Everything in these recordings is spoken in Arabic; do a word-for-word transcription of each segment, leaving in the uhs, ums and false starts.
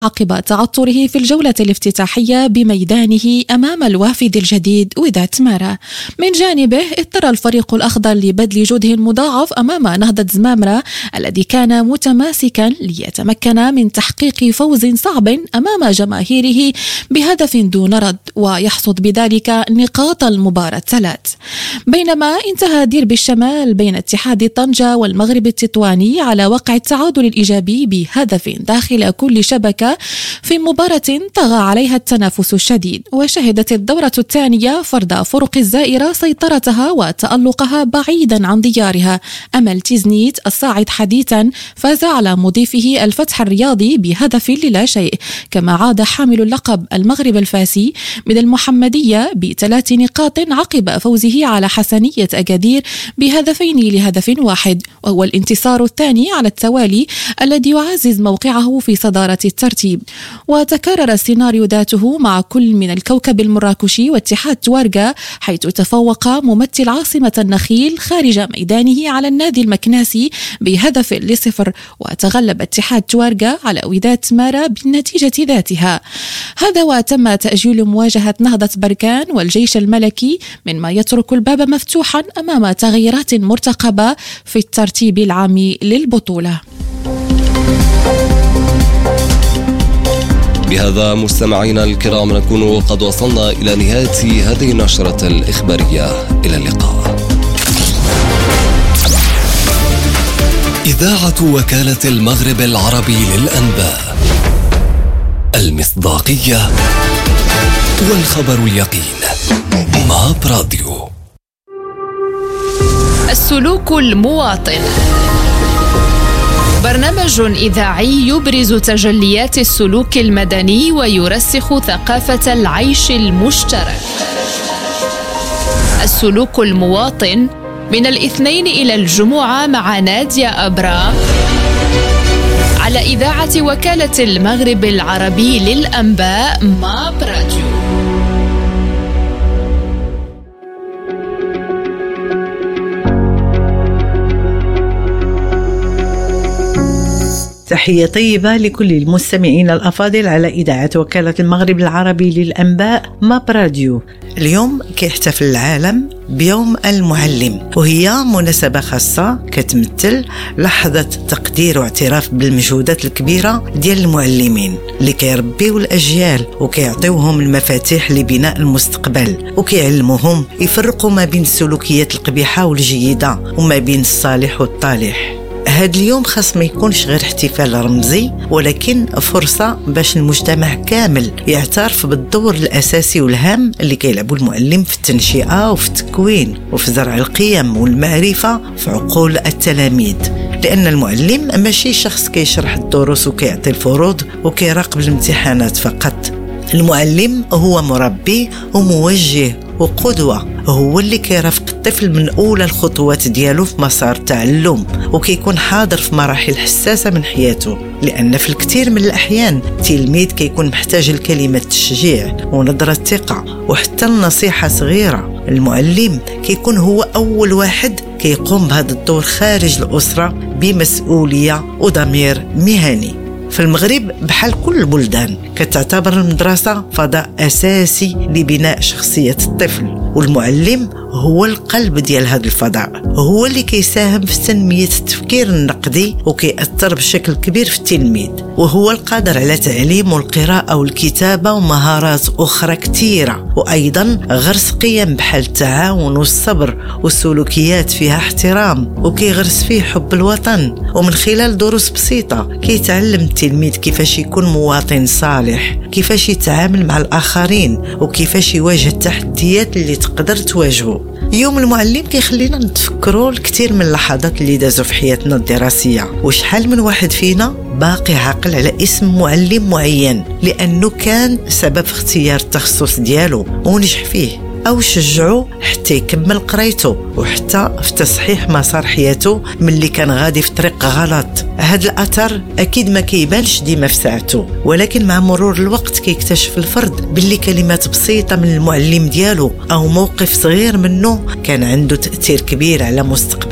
عقب تعثره في الجولة الافتتاحية بميدانه أمام الوافد الجديد وداد مارا. من جانبه اضطر الفريق الأخضر لبذل جهد مضاعف أمام نهضة زمامرة الذي كان متماسكا ليتمكن من تحقيق فوز صعب أمام جماهيره بهدف دون رد ويحصد بذلك نقاط المباراة الثلاث. بينما انتهى ديربي الشمال بين اتحاد طنجة والمغرب التطواني على وقع التعادل الإيجابي بهدف داخل كل شبكة في مباراة طغى عليها التنافس الشديد، وشهدت الدورة الثانية فرض فرق الزائرة سيطرتها وتألقها بعيدا عن ديارها. أمل تيزنيت الصاعد حديثا فاز على مضيفه الفتح الرياضي بهدف للا شيء، كما عاد حامل اللقب المغرب الفاسي من المحمدية بثلاث نقاط عقب فوزه على حسنية أكادير بهدفين لهدف واحد، وهو الانتصار الثاني على التوالي الذي يعزز موقعه في صدارة الترتيب. وتكرر السيناريو ذاته مع كل من الكوكب المراكشي واتحاد توارغا، حيث تفوق ممثل عاصمة النخيل خارج ميدانه على النادي المكناسي بهدف لصفر، وتغلب اتحاد توارغا على وداد مارا بالنتيجة ذاتها. هذا وتم تأجيل مواجهة نهضة بركان والجيش الملكي، مما يترك الباب مفتوحا أمام تغييرات مرتقبة في الترتيب العام للبطولة. بهذا مستمعينا الكرام نكون قد وصلنا إلى نهاية هذه النشرة الإخبارية. إلى اللقاء. إذاعة وكالة المغرب العربي للأنباء، المصداقية والخبر اليقين. ماب راديو. السلوك المواطن، برنامج إذاعي يبرز تجليات السلوك المدني ويرسخ ثقافة العيش المشترك. السلوك المواطن من الاثنين إلى الجمعة مع نادية أبرام على إذاعة وكالة المغرب العربي للأنباء ماب راديو. تحية طيبة لكل المستمعين الأفاضل على إذاعة وكالة المغرب العربي للأنباء ماب راديو. اليوم كيحتفل العالم بيوم المعلم، وهي مناسبة خاصة كتمثل لحظة تقدير واعتراف بالمجهودات الكبيرة ديال المعلمين اللي كيربيو الأجيال وكيعطيوهم المفاتيح لبناء المستقبل، وكيعلموهم يفرقوا ما بين السلوكيات القبيحة والجيدة وما بين الصالح والطالح. هذا اليوم خاص ما يكونش غير احتفال رمزي، ولكن فرصة باش المجتمع كامل يعترف بالدور الأساسي والهام اللي كيلعبوا المعلم في التنشئة وفي التكوين وفي زرع القيم والمعرفة في عقول التلاميذ. لأن المعلم ماشي شخص كيشرح الدروس وكيعطي الفروض وكيراقب الامتحانات فقط. المعلم هو مربي وموجه وقدوة، هو اللي كيرافق الطفل من أولى الخطوات ديالو في مسار التعلم، وكيكون حاضر في مراحل حساسة من حياته. لأن في الكثير من الأحيان التلميذ كيكون محتاج لكلمة تشجيع ونظرة ثقة وحتى النصيحة صغيرة. المعلم كيكون هو أول واحد كيقوم بهذا الدور خارج الأسرة بمسؤولية وضمير مهني. في المغرب بحال كل البلدان كتعتبر المدرسة فضاء أساسي لبناء شخصية الطفل، والمعلم هو القلب ديال هذا الفضاء، هو اللي كيساهم في تنمية التفكير النقدي وكيأثر بشكل كبير في التلميذ، وهو القادر على تعليم القراءة والكتابة ومهارات أخرى كثيرة، وأيضا غرس قيم بحال التعاون والصبر والسلوكيات فيها احترام، وكيغرس فيه حب الوطن. ومن خلال دروس بسيطة كيتعلم التلميذ كيفاش يكون مواطن صالح، كيفاش يتعامل مع الآخرين، وكيفاش يواجه التحديات اللي تقدر تواجهه. يوم المعلم كيخلينا نتفكروا الكثير من اللحظات اللي دازوا في حياتنا الدراسية، وشحال من واحد فينا باقي عاقل على اسم معلم معين لأنه كان سبب في اختيار التخصص ديالو ونجح فيه، أو شجعه حتى يكمل قرايته، وحتى في تصحيح مسار حياته من اللي كان غادي في طريق غلط. هذا الأثر أكيد ما كيبانش ديما في ساعته، ولكن مع مرور الوقت كيكتشف الفرد باللي كلمات بسيطة من المعلم ديالو أو موقف صغير منه كان عنده تأثير كبير على مستقبله.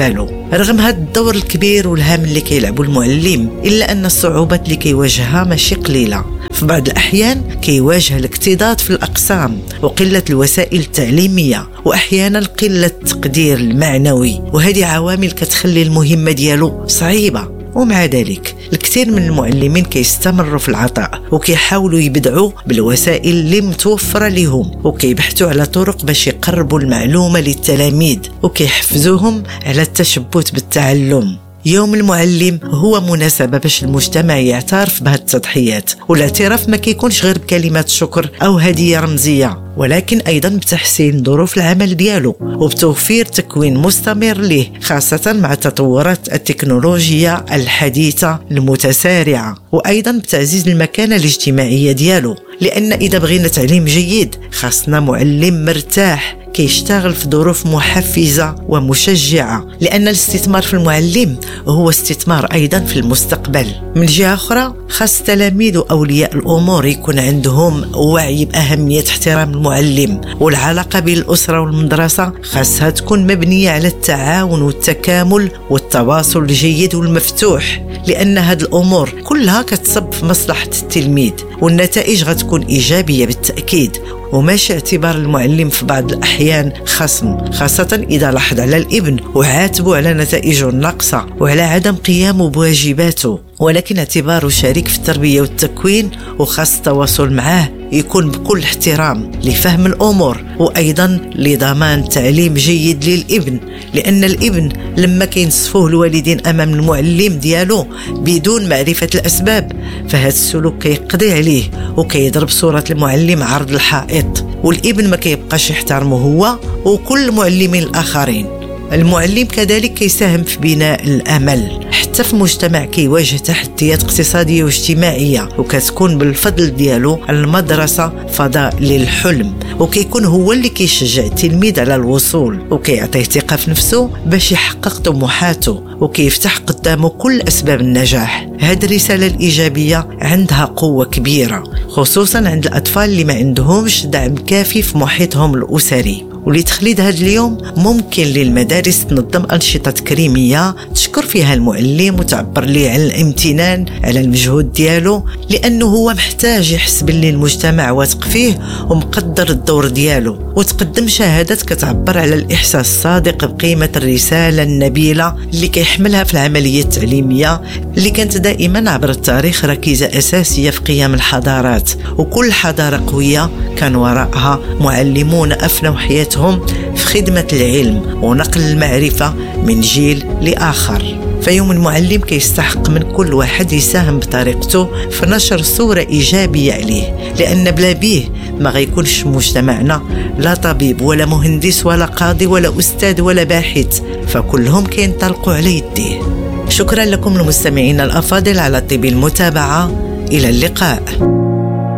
رغم هذا الدور الكبير والهام اللي كيلعبوا المعلم، إلا أن الصعوبات اللي كيواجهها ماشي قليلة. في بعض الأحيان كيواجه الاكتظاظ في الأقسام وقلة الوسائل التعليمية، وأحيانا قلة التقدير المعنوي، وهذه عوامل كتخلي المهمة ديالو صعيبة. ومع ذلك الكثير من المعلمين كيستمروا في العطاء وكيحاولوا يبدعوا بالوسائل اللي متوفرة لهم، وكيبحثوا على طرق باش يقربوا المعلومة للتلاميذ وكيحفزوهم على التشبث بالتعلم. يوم المعلم هو مناسبة باش المجتمع يعترف بهذه التضحيات، والاعتراف ما كيكونش غير بكلمات شكر أو هدية رمزية، ولكن أيضا بتحسين ظروف العمل ديالو وبتوفير تكوين مستمر له، خاصة مع تطورات التكنولوجيا الحديثة المتسارعة، وأيضا بتعزيز المكانة الاجتماعية ديالو. لأن إذا بغينا تعليم جيد خاصنا معلم مرتاح كيشتغل في ظروف محفزة ومشجعة، لأن الاستثمار في المعلم هو استثمار أيضا في المستقبل. من جهة أخرى خاص التلاميذ وأولياء الأمور يكون عندهم وعي بأهمية احترام المعلم، والعلاقة بين الأسرة والمدرسة خاصها تكون مبنية على التعاون والتكامل والتواصل الجيد والمفتوح، لأن هذه الأمور كلها كتصب في مصلحة التلميذ، والنتائج غتكون إيجابية بالتأكيد، وماشي اعتبار المعلم في بعض الأحيان خصم، خاصة إذا لاحظ على الابن وعاتبه على نتائجه الناقصة وعلى عدم قيامه بواجباته، ولكن اعتباره شريك في التربية والتكوين، وخاص التواصل معه يكون بكل احترام لفهم الأمور، وأيضا لضمان تعليم جيد للابن، لأن الابن لما كينصفوه الوالدين أمام المعلم ديالو بدون معرفة الأسباب فهذا السلوك كيقضي عليه وكيضرب صورة المعلم عرض الحائط، والابن ما كيبقاش يحترمه هو وكل المعلمين الآخرين. المعلم كذلك كيساهم في بناء الأمل حتى في مجتمع كيواجه تحديات اقتصادية واجتماعية، وكتكون بالفضل ديالو المدرسة فضاء للحلم، وكيكون هو اللي كيشجع التلميذ على الوصول وكيعطيه ثقة في نفسه باش يحقق طموحاته، وكيفتح قدامه كل أسباب النجاح. هذه الرسالة الإيجابية عندها قوة كبيرة، خصوصا عند الأطفال اللي ما عندهمش دعم كافي في محيطهم الأسري. ولتخليد هذا اليوم ممكن للمدارس تنظم أنشطة تكريمية تشكر فيها المعلم وتعبر ليه عن الامتنان على المجهود ديالو، لأنه هو محتاج يحس باللي المجتمع واثق فيه ومقدر الدور ديالو، وتقدم شهادات كتعبر على الإحساس الصادق بقيمة الرسالة النبيلة اللي كيحملها في العملية التعليمية اللي كانت دائما عبر التاريخ ركيزة أساسية في قيام الحضارات، وكل حضارة قوية كان وراءها معلمون أفنوا حياتهم في خدمة العلم ونقل المعرفة من جيل لآخر. فيوم المعلم كيستحق من كل واحد يساهم بطريقته في نشر صورة إيجابية عليه، لأن بلا بيه ما غيكونش مجتمعنا لا طبيب ولا مهندس ولا قاضي ولا أستاذ ولا باحث، فكلهم كينطلقوا على يديه. شكرا لكم المستمعين الأفاضل على طيب المتابعة، إلى اللقاء.